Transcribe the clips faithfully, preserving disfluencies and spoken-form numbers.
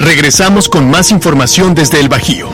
Regresamos con más información desde el Bajío.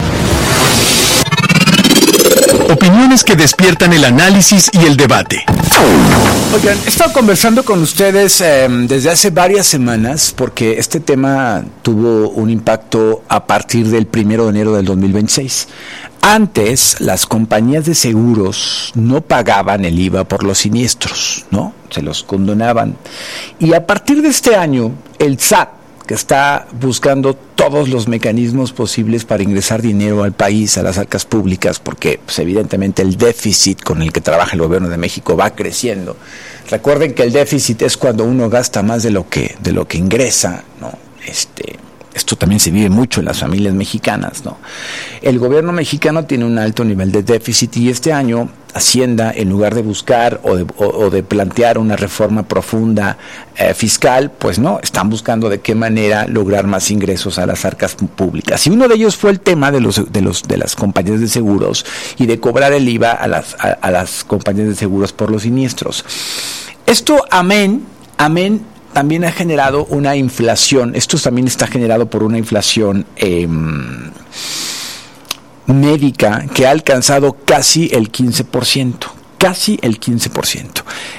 Opiniones que despiertan el análisis y el debate. Oigan, he estado conversando con ustedes eh, desde hace varias semanas porque este tema tuvo un impacto a partir del primero de enero del dos mil veintiséis. Antes, las compañías de seguros no pagaban el I V A por los siniestros, ¿no? Se los condonaban. Y a partir de este año, el S A T, que está buscando todos los mecanismos posibles para ingresar dinero al país, a las arcas públicas, porque pues, evidentemente el déficit con el que trabaja el gobierno de México va creciendo. Recuerden que el déficit es cuando uno gasta más de lo que de lo que ingresa, ¿no? Este, esto también se vive mucho en las familias mexicanas, ¿no? El gobierno mexicano tiene un alto nivel de déficit y este año Hacienda, en lugar de buscar o de, o, o de plantear una reforma profunda eh, fiscal, pues no, están buscando de qué manera lograr más ingresos a las arcas públicas. Y uno de ellos fue el tema de los de los de las compañías de seguros y de cobrar el I V A a las a, a las compañías de seguros por los siniestros. Esto, amén, amén, también ha generado una inflación. Esto también está generado por una inflación eh, médica que ha alcanzado casi el quince por ciento, casi el quince por ciento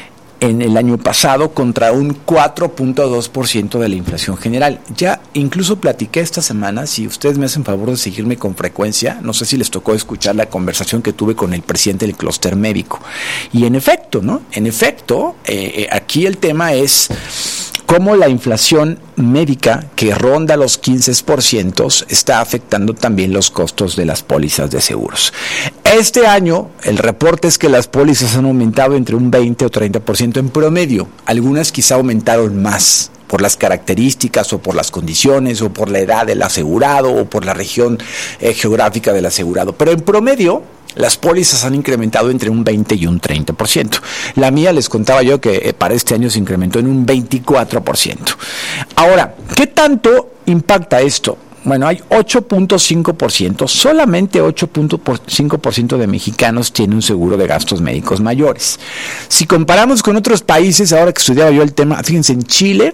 en el año pasado contra un cuatro punto dos por ciento de la inflación general. Ya incluso platiqué esta semana, si ustedes me hacen favor de seguirme con frecuencia, no sé si les tocó escuchar la conversación que tuve con el presidente del clúster médico. Y en efecto, ¿no? En efecto, eh, aquí el tema es cómo la inflación médica, que ronda los quince por ciento, está afectando también los costos de las pólizas de seguros. Este año, el reporte es que las pólizas han aumentado entre un veinte o treinta por ciento en promedio. Algunas quizá aumentaron más por las características o por las condiciones o por la edad del asegurado o por la región eh, geográfica del asegurado. Pero en promedio, las pólizas han incrementado entre un veinte y un treinta por ciento. La mía, les contaba yo que eh, para este año se incrementó en un veinticuatro por ciento. Ahora, ¿qué tanto impacta esto? Bueno, hay ocho punto cinco por ciento, solamente ocho punto cinco por ciento de mexicanos tienen un seguro de gastos médicos mayores. Si comparamos con otros países, ahora que estudiaba yo el tema, fíjense, en Chile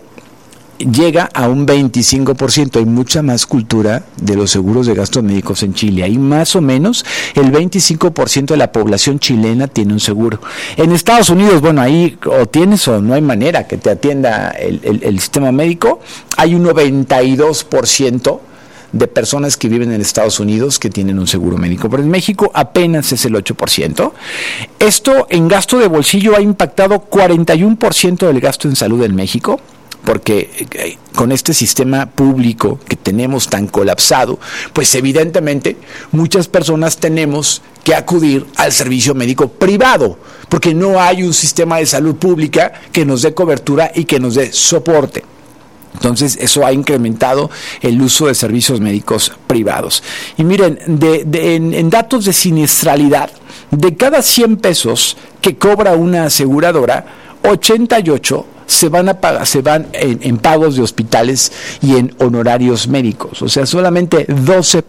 llega a un veinticinco por ciento. Hay mucha más cultura de los seguros de gastos médicos en Chile. Ahí más o menos el veinticinco por ciento de la población chilena tiene un seguro. En Estados Unidos, bueno, ahí o tienes o no hay manera que te atienda el, el, el sistema médico. Hay un noventa y dos por ciento de personas que viven en Estados Unidos que tienen un seguro médico, pero en México apenas es el ocho por ciento. Esto en gasto de bolsillo ha impactado cuarenta y uno por ciento del gasto en salud en México, porque eh, con este sistema público que tenemos tan colapsado, pues evidentemente muchas personas tenemos que acudir al servicio médico privado, porque no hay un sistema de salud pública que nos dé cobertura y que nos dé soporte. Entonces, eso ha incrementado el uso de servicios médicos privados. Y miren, de, de, en, en datos de siniestralidad, de cada cien pesos que cobra una aseguradora, ochenta y ocho se van a pagar, se van en, en pagos de hospitales y en honorarios médicos. O sea, solamente doce